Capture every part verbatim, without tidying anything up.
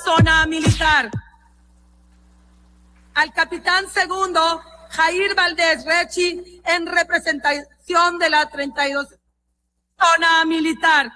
zona militar. Al capitán segundo Jair Valdés Rechi en representación de la treinta y dos zona militar.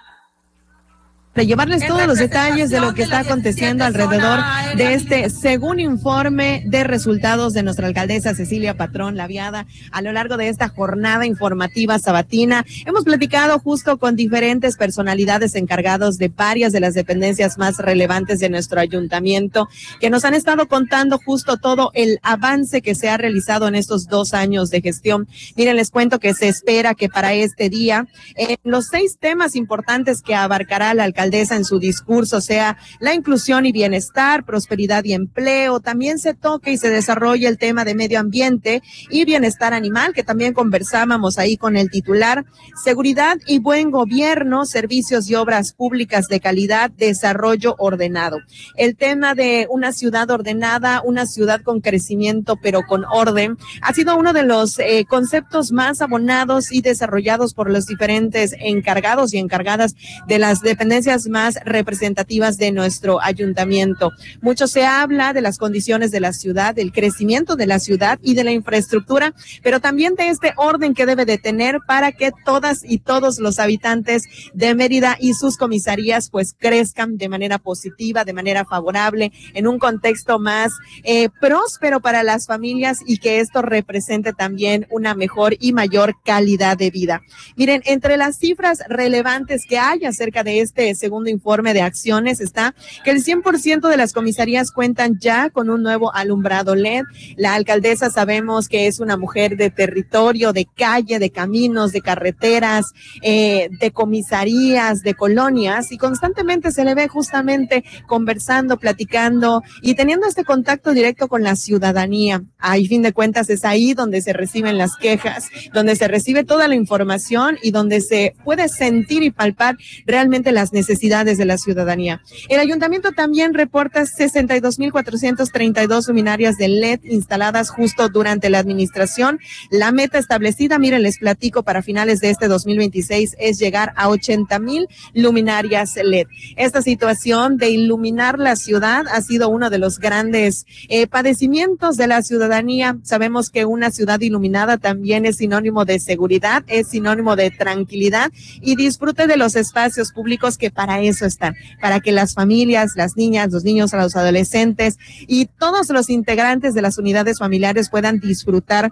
De llevarles todos los detalles de lo que está aconteciendo alrededor de este segundo informe de resultados de nuestra alcaldesa Cecilia Patrón Laviada a lo largo de esta jornada informativa sabatina. Hemos platicado justo con diferentes personalidades encargados de varias de las dependencias más relevantes de nuestro ayuntamiento, que nos han estado contando justo todo el avance que se ha realizado en estos dos años de gestión. Miren, les cuento que se espera que para este día, en los seis temas importantes que abarcará la alcaldesa en su discurso, sea la inclusión y bienestar, prosperidad y empleo, también se toque y se desarrolle el tema de medio ambiente y bienestar animal, que también conversábamos ahí con el titular, seguridad y buen gobierno, servicios y obras públicas de calidad, desarrollo ordenado. El tema de una ciudad ordenada, una ciudad con crecimiento pero con orden, ha sido uno de los eh, conceptos más abonados y desarrollados por los diferentes encargados y encargadas de las dependencias más representativas de nuestro ayuntamiento. Mucho se habla de las condiciones de la ciudad, del crecimiento de la ciudad y de la infraestructura, pero también de este orden que debe de tener para que todas y todos los habitantes de Mérida y sus comisarías pues crezcan de manera positiva, de manera favorable, en un contexto más eh, próspero para las familias y que esto represente también una mejor y mayor calidad de vida. Miren, entre las cifras relevantes que hay acerca de este segundo informe de acciones está que el cien por ciento de las comisarías cuentan ya con un nuevo alumbrado L E D. La alcaldesa sabemos que es una mujer de territorio, de calle, de caminos, de carreteras, eh, de comisarías, de colonias, y constantemente se le ve justamente conversando, platicando y teniendo este contacto directo con la ciudadanía. A fin de cuentas es ahí donde se reciben las quejas, donde se recibe toda la información y donde se puede sentir y palpar realmente las necesidades necesidades de la ciudadanía. El ayuntamiento también reporta sesenta y dos mil cuatrocientas treinta y dos luminarias de L E D instaladas justo durante la administración. La meta establecida, miren, les platico, para finales de este dos mil veintiséis es llegar a ochenta mil luminarias L E D. Esta situación de iluminar la ciudad ha sido uno de los grandes eh, padecimientos de la ciudadanía. Sabemos que una ciudad iluminada también es sinónimo de seguridad, es sinónimo de tranquilidad y disfrute de los espacios públicos que para eso están, para que las familias, las niñas, los niños, los adolescentes y todos los integrantes de las unidades familiares puedan disfrutar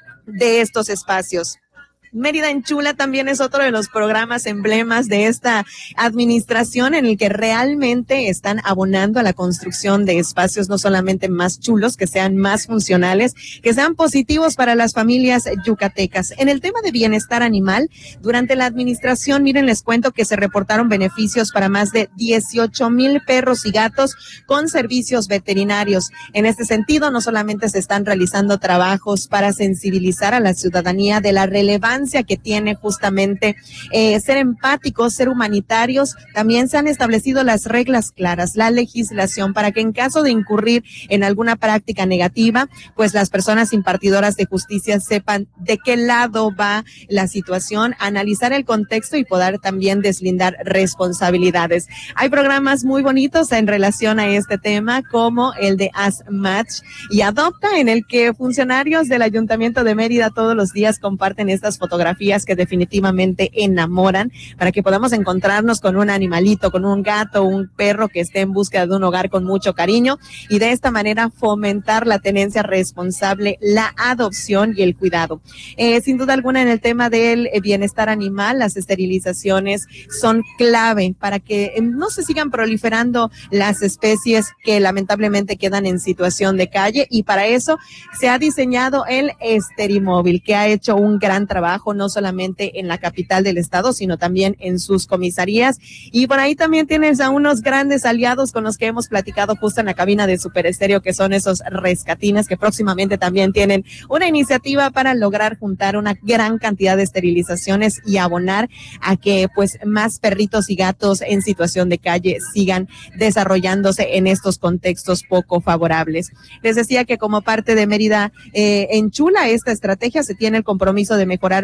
de estos espacios. Mérida Enchula también es otro de los programas emblemas de esta administración, en el que realmente están abonando a la construcción de espacios no solamente más chulos, que sean más funcionales, que sean positivos para las familias yucatecas. En el tema de bienestar animal, durante la administración, miren, les cuento que se reportaron beneficios para más de dieciocho mil perros y gatos con servicios veterinarios. En este sentido, no solamente se están realizando trabajos para sensibilizar a la ciudadanía de la relevancia que tiene justamente eh, ser empáticos, ser humanitarios, también se han establecido las reglas claras, la legislación, para que en caso de incurrir en alguna práctica negativa, pues las personas impartidoras de justicia sepan de qué lado va la situación, analizar el contexto y poder también deslindar responsabilidades. Hay programas muy bonitos en relación a este tema, como el de As Match y Adopta, en el que funcionarios del Ayuntamiento de Mérida todos los días comparten estas fotografías que definitivamente enamoran, para que podamos encontrarnos con un animalito, con un gato, un perro que esté en búsqueda de un hogar con mucho cariño, y de esta manera fomentar la tenencia responsable, la adopción y el cuidado. Eh, sin duda alguna, en el tema del bienestar animal, las esterilizaciones son clave para que no se sigan proliferando las especies que lamentablemente quedan en situación de calle, y para eso se ha diseñado el Esterimóvil, que ha hecho un gran trabajo, no solamente en la capital del estado, sino también en sus comisarías. Y por ahí también tienes a unos grandes aliados con los que hemos platicado justo en la cabina de Super Estéreo, que son esos rescatines, que próximamente también tienen una iniciativa para lograr juntar una gran cantidad de esterilizaciones y abonar a que pues más perritos y gatos en situación de calle sigan desarrollándose en estos contextos poco favorables. Les decía que como parte de Mérida eh, Enchula, esta estrategia, se tiene el compromiso de mejorar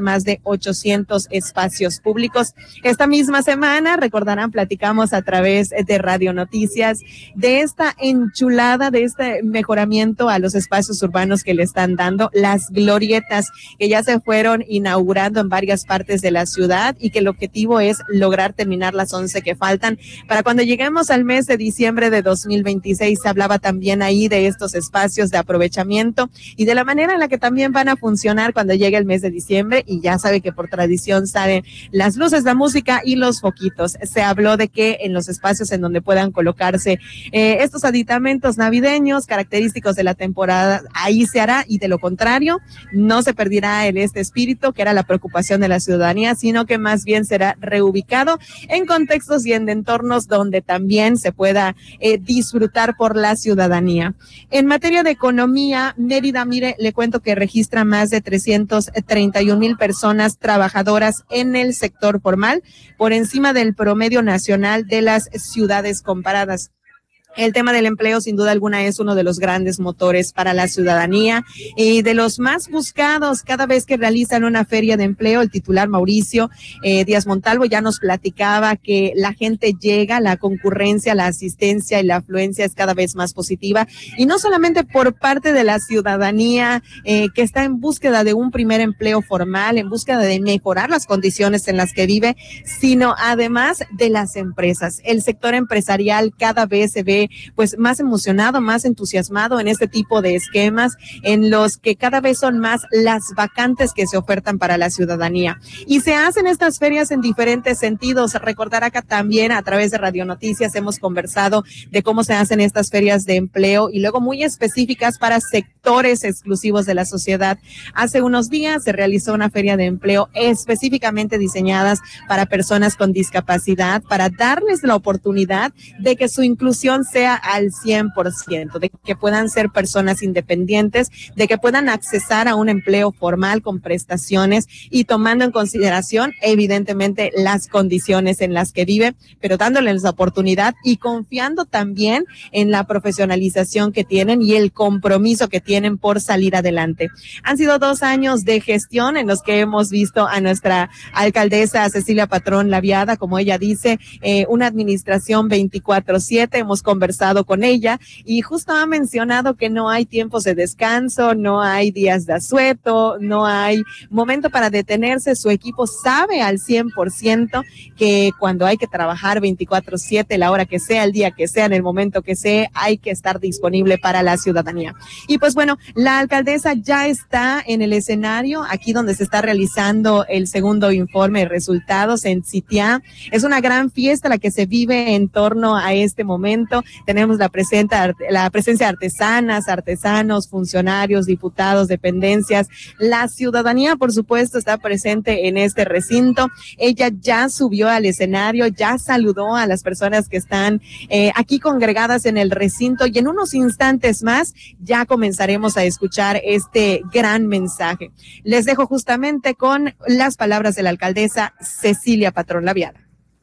más de ochocientos espacios públicos. Esta misma semana, recordarán, platicamos a través de Radio Noticias de esta enchulada, de este mejoramiento a los espacios urbanos que le están dando, las glorietas que ya se fueron inaugurando en varias partes de la ciudad y que el objetivo es lograr terminar las once que faltan para cuando lleguemos al mes de diciembre de dos mil veintiséis. Se hablaba también ahí de estos espacios de aprovechamiento y de la manera en la que también van a funcionar cuando llegue el mes de diciembre, y ya sabe que por tradición salen las luces, la música y los foquitos. Se habló de que en los espacios en donde puedan colocarse eh, estos aditamentos navideños característicos de la temporada, ahí se hará, y de lo contrario no se perderá el este espíritu que era la preocupación de la ciudadanía, sino que más bien será reubicado en contextos y en entornos donde también se pueda eh, disfrutar por la ciudadanía. En materia de economía, Mérida, mire, le cuento que registra más de trescientos treinta y un mil personas trabajadoras en el sector formal, por encima del promedio nacional de las ciudades comparadas. El tema del empleo, sin duda alguna, es uno de los grandes motores para la ciudadanía y de los más buscados cada vez que realizan una feria de empleo. El titular Mauricio eh, Díaz Montalvo ya nos platicaba que la gente llega, la concurrencia, la asistencia y la afluencia es cada vez más positiva, y no solamente por parte de la ciudadanía eh, que está en búsqueda de un primer empleo formal, en búsqueda de mejorar las condiciones en las que vive, sino además de las empresas. El sector empresarial cada vez se ve pues más emocionado, más entusiasmado en este tipo de esquemas en los que cada vez son más las vacantes que se ofertan para la ciudadanía. Y se hacen estas ferias en diferentes sentidos. Recordar acá también a través de Radio Noticias hemos conversado de cómo se hacen estas ferias de empleo y luego muy específicas para sectores exclusivos de la sociedad. Hace unos días se realizó una feria de empleo específicamente diseñadas para personas con discapacidad, para darles la oportunidad de que su inclusión sea al cien por ciento, de que puedan ser personas independientes, de que puedan accesar a un empleo formal con prestaciones y tomando en consideración evidentemente las condiciones en las que vive, pero dándoles la oportunidad y confiando también en la profesionalización que tienen y el compromiso que tienen por salir adelante. Han sido dos años de gestión en los que hemos visto a nuestra alcaldesa Cecilia Patrón Laviada, como ella dice, eh, una administración veinticuatro siete. Hemos conversado con ella y justo ha mencionado que no hay tiempos de descanso, no hay días de asueto, no hay momento para detenerse. Su equipo sabe al cien por ciento que cuando hay que trabajar veinticuatro siete, la hora que sea, el día que sea, en el momento que sea, hay que estar disponible para la ciudadanía. Y pues bueno, la alcaldesa ya está en el escenario, aquí donde se está realizando el segundo informe de resultados en Sitiá. Es una gran fiesta la que se vive en torno a este momento. Tenemos la, presenta, la presencia de artesanas, artesanos, funcionarios, diputados, dependencias. La ciudadanía, por supuesto, está presente en este recinto. Ella ya subió al escenario, ya saludó a las personas que están eh, aquí congregadas en el recinto, y en unos instantes más ya comenzaremos a escuchar este gran mensaje. Les dejo justamente con las palabras de la alcaldesa Cecilia Patrón Laviada.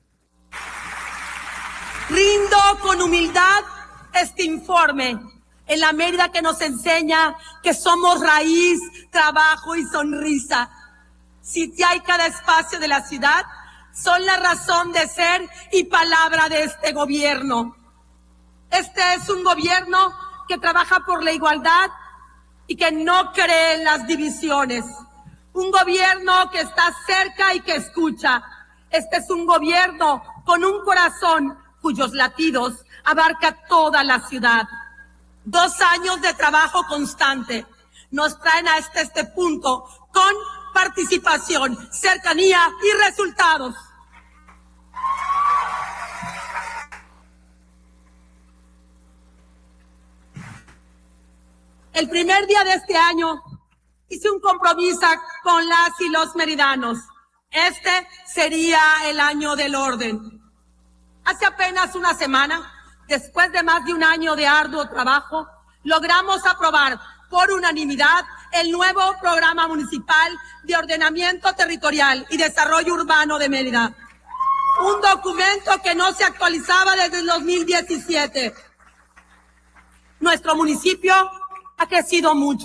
Rindo con humildad este informe en la Mérida que nos enseña que somos raíz, trabajo y sonrisa. Sitiá y cada espacio de la ciudad son la razón de ser y palabra de este gobierno. Este es un gobierno que trabaja por la igualdad y que no cree en las divisiones. Un gobierno que está cerca y que escucha. Este es un gobierno con un corazón cuyos latidos abarca toda la ciudad. Dos años de trabajo constante nos traen a este, este punto con participación, cercanía y resultados. El primer día de este año hice un compromiso con las y los meridanos. Este sería el año del orden. Hace apenas una semana, después de más de un año de arduo trabajo, logramos aprobar por unanimidad el nuevo Programa Municipal de Ordenamiento Territorial y Desarrollo Urbano de Mérida. Un documento que no se actualizaba desde el dos mil diecisiete. Nuestro municipio ha crecido mucho.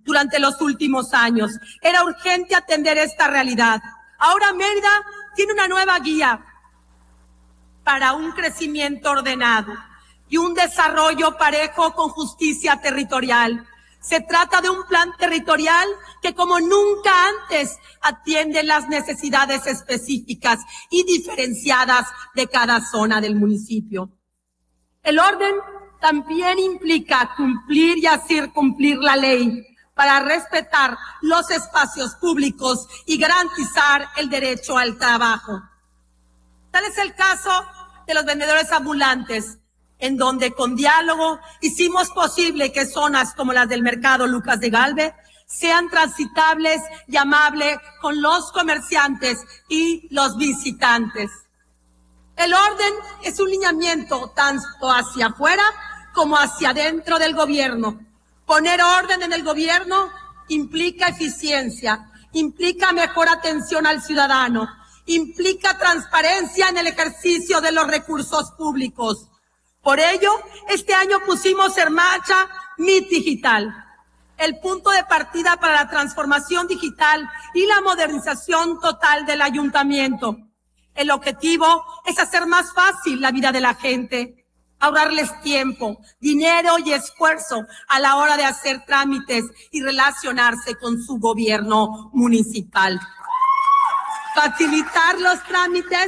durante los últimos años. Era urgente atender esta realidad. Ahora Mérida tiene una nueva guía para un crecimiento ordenado y un desarrollo parejo con justicia territorial. Se trata de un plan territorial que como nunca antes atiende las necesidades específicas y diferenciadas de cada zona del municipio. El orden también implica cumplir y hacer cumplir la ley para respetar los espacios públicos y garantizar el derecho al trabajo. Tal es el caso de los vendedores ambulantes, en donde con diálogo hicimos posible que zonas como las del mercado Lucas de Galve sean transitables y amables con los comerciantes y los visitantes. El orden es un lineamiento tanto hacia afuera como hacia adentro del gobierno. Poner orden en el gobierno implica eficiencia, implica mejor atención al ciudadano, implica transparencia en el ejercicio de los recursos públicos. Por ello, este año pusimos en marcha M I T Digital, el punto de partida para la transformación digital y la modernización total del ayuntamiento. El objetivo es hacer más fácil la vida de la gente, ahorrarles tiempo, dinero y esfuerzo a la hora de hacer trámites y relacionarse con su gobierno municipal. Facilitar los trámites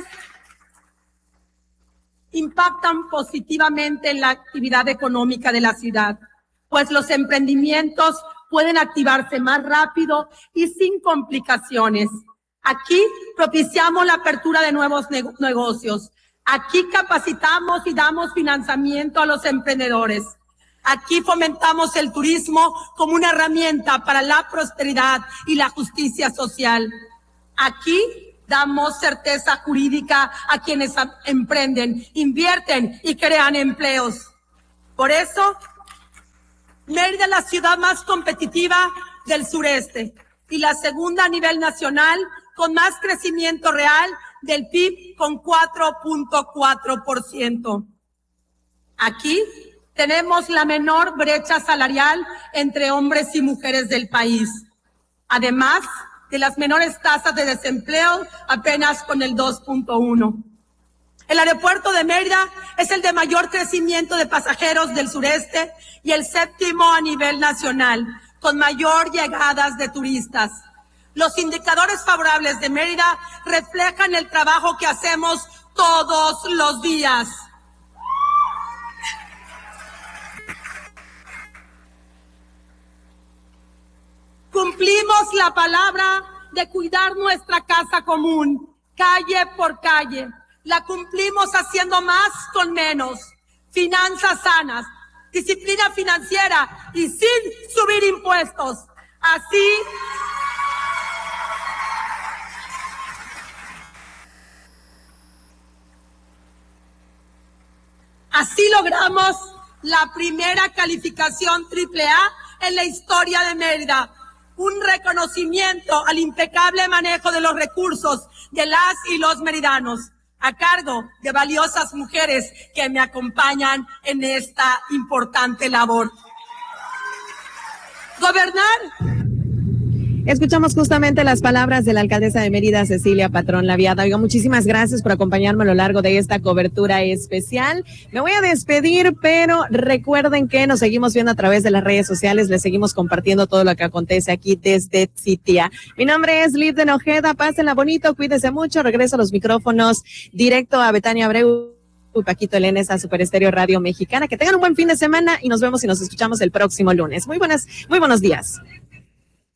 impactan positivamente en la actividad económica de la ciudad, pues los emprendimientos pueden activarse más rápido y sin complicaciones. Aquí propiciamos la apertura de nuevos ne- negocios. Aquí capacitamos y damos financiamiento a los emprendedores. Aquí fomentamos el turismo como una herramienta para la prosperidad y la justicia social. Aquí damos certeza jurídica a quienes emprenden, invierten y crean empleos. Por eso, Mérida es la ciudad más competitiva del sureste y la segunda a nivel nacional con más crecimiento real del P I B con cuatro punto cuatro por ciento. Aquí tenemos la menor brecha salarial entre hombres y mujeres del país, además de las menores tasas de desempleo, apenas con el dos punto uno. El aeropuerto de Mérida es el de mayor crecimiento de pasajeros del sureste y el séptimo a nivel nacional, con mayor llegadas de turistas. Los indicadores favorables de Mérida reflejan el trabajo que hacemos todos los días. Cumplimos la palabra de cuidar nuestra casa común, calle por calle. La cumplimos haciendo más con menos, finanzas sanas, disciplina financiera y sin subir impuestos. Así, así logramos la primera calificación triple A en la historia de Mérida. Un reconocimiento al impecable manejo de los recursos de las y los meridanos, a cargo de valiosas mujeres que me acompañan en esta importante labor. Gobernar. Escuchamos justamente las palabras de la alcaldesa de Mérida, Cecilia Patrón Laviada. Oiga, muchísimas gracias por acompañarme a lo largo de esta cobertura especial. Me voy a despedir, pero recuerden que nos seguimos viendo a través de las redes sociales. Les seguimos compartiendo todo lo que acontece aquí desde Xitia. Mi nombre es Liz de Nojeda. Pásenla bonito, cuídense mucho. Regreso a los micrófonos directo a Betania Abreu y Paquito Elena, esa Super Estéreo Radio Mexicana. Que tengan un buen fin de semana y nos vemos y nos escuchamos el próximo lunes. Muy buenas, muy buenos días.